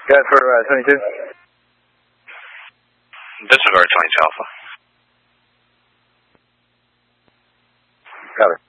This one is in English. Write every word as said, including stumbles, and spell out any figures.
Yeah, for uh, twenty-two. Disregard twenty-two Alpha. Got it.